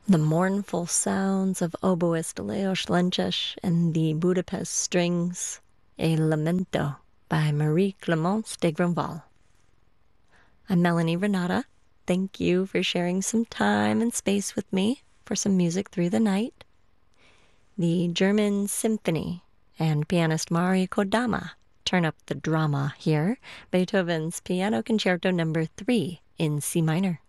The mournful sounds of oboist Leos Lenches and the Budapest strings, a lamento by Marie Clemence de Grandval. I'm Melanie Renata. Thank you for sharing some time and space with me for some music through the night. The German Symphony and pianist Mari Kodama turn up the drama here. Beethoven's Piano Concerto No. 3 in C minor.